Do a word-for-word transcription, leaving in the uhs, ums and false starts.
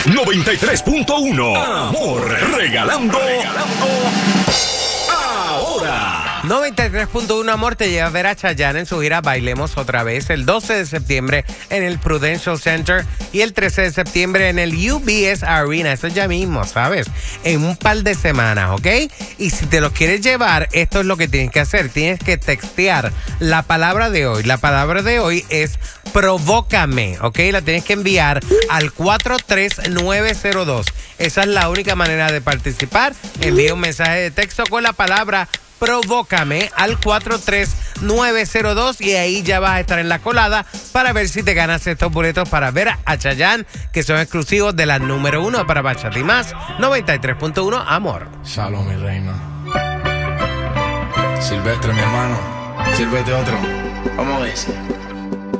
noventa y tres punto uno. Amor, regalando, regalando ahora. noventa y tres punto uno Amor te lleva a ver a Chayanne en su gira Bailemos Otra Vez el doce de septiembre en el Prudential Center y el trece de septiembre en el U B S Arena. Eso ya mismo, ¿sabes? En un par de semanas, ¿ok? Y si te los quieres llevar, esto es lo que tienes que hacer. Tienes que textear la palabra de hoy. La palabra de hoy es provócame, ¿ok? La tienes que enviar al cuatro tres nueve cero dos. Esa es la única manera de participar. Envía un mensaje de texto con la palabra provócame al cuatro tres nueve cero dos y ahí ya vas a estar en la colada para ver si te ganas estos boletos para ver a Chayanne, que son exclusivos de la número uno para Bachata y Más, noventa y tres punto uno Amor. Shalom, mi reina. Silvestre, mi hermano. Sírvete otro. ¿Cómo dice?